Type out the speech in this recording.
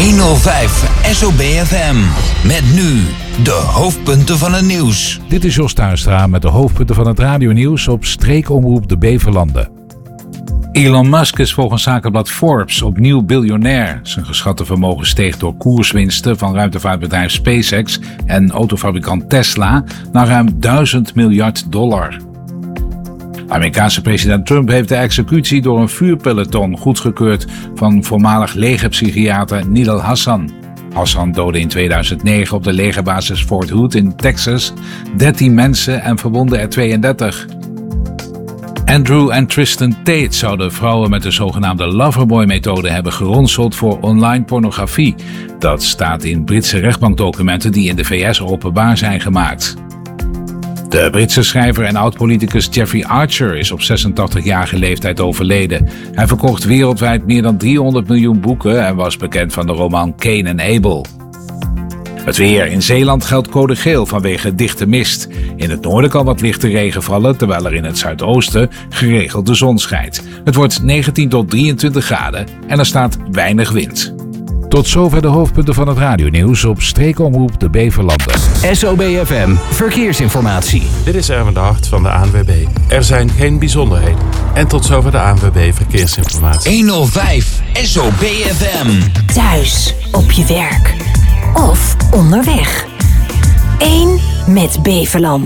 105 SOB-FM. Met nu de hoofdpunten van het nieuws. Dit is Jos Tuinstra met de hoofdpunten van het radionieuws op streekomroep de Beverlanden. Elon Musk is volgens zakenblad Forbes opnieuw biljonair. Zijn geschatte vermogen steeg door koerswinsten van ruimtevaartbedrijf SpaceX en autofabrikant Tesla naar ruim $1000 miljard. Amerikaanse president Trump heeft de executie door een vuurpeloton goedgekeurd van voormalig legerpsychiater Nidal Hassan. Hassan doodde in 2009 op de legerbasis Fort Hood in Texas 13 mensen en verwondde er 32. Andrew en Tristan Tate zouden vrouwen met de zogenaamde Loverboy-methode hebben geronseld voor online pornografie. Dat staat in Britse rechtbankdocumenten die in de VS openbaar zijn gemaakt. De Britse schrijver en oud-politicus Jeffrey Archer is op 86-jarige leeftijd overleden. Hij verkocht wereldwijd meer dan 300 miljoen boeken en was bekend van de roman Cain en Abel. Het weer. In Zeeland geldt code geel vanwege dichte mist. In het noorden kan wat lichte regen vallen, terwijl er in het zuidoosten geregeld de zon schijnt. Het wordt 19 tot 23 graden en er staat weinig wind. Tot zover de hoofdpunten van het radionieuws op streekomroep de Beverlanden. SOB-FM Verkeersinformatie. Dit is Erwin de Hart van de ANWB. Er zijn geen bijzonderheden. En tot zover de ANWB Verkeersinformatie. 105 SOB-FM. Thuis, op je werk of onderweg. 1 met Beverland.